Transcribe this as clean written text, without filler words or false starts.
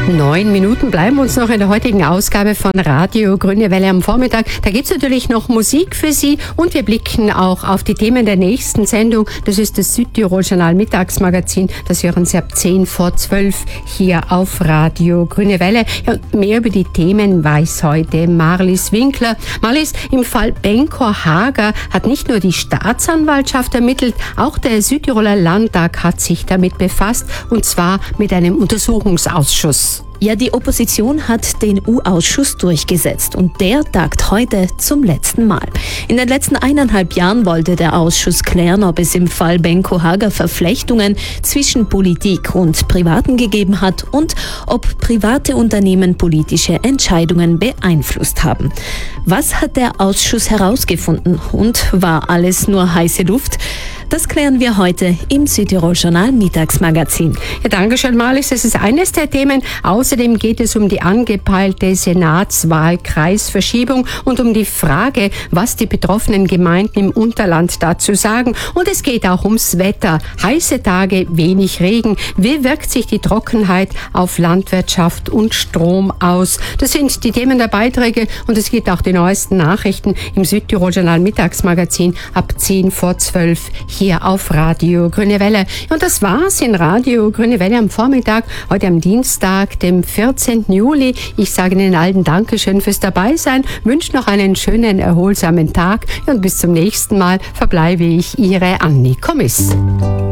9 Minuten bleiben uns noch in der heutigen Ausgabe von Radio Grüne Welle am Vormittag. Da gibt's natürlich noch Musik für Sie und wir blicken auch auf die Themen der nächsten Sendung. Das ist das Südtirol Journal Mittagsmagazin. Das hören Sie ab 10 vor 12 hier auf Radio Grüne Welle. Ja, mehr über die Themen weiß heute Marlies Winkler. Marlies, im Fall Benko Hager hat nicht nur die Staatsanwaltschaft ermittelt, auch der Südtiroler Landtag hat sich damit befasst, und zwar mit einem Untersuchungsausschuss. Ja, die Opposition hat den U-Ausschuss durchgesetzt und der tagt heute zum letzten Mal. In den letzten 1,5 Jahren wollte der Ausschuss klären, ob es im Fall Benko Hager Verflechtungen zwischen Politik und Privaten gegeben hat und ob private Unternehmen politische Entscheidungen beeinflusst haben. Was hat der Ausschuss herausgefunden und war alles nur heiße Luft? Das klären wir heute im Südtirol Journal Mittagsmagazin. Ja, Dankeschön, Marlies. Das ist eines der Themen. Außerdem geht es um die angepeilte Senatswahlkreisverschiebung und um die Frage, was die betroffenen Gemeinden im Unterland dazu sagen. Und es geht auch ums Wetter. Heiße Tage, wenig Regen. Wie wirkt sich die Trockenheit auf Landwirtschaft und Strom aus? Das sind die Themen der Beiträge und es gibt auch die neuesten Nachrichten im Südtirol Journal Mittagsmagazin ab 10 vor 12 hier auf Radio Grüne Welle. Und das war's in Radio Grüne Welle am Vormittag, heute am Dienstag, dem 14. Juli. Ich sage Ihnen allen Dankeschön fürs Dabeisein, wünsche noch einen schönen, erholsamen Tag und bis zum nächsten Mal verbleibe ich Ihre Anni Kommiss.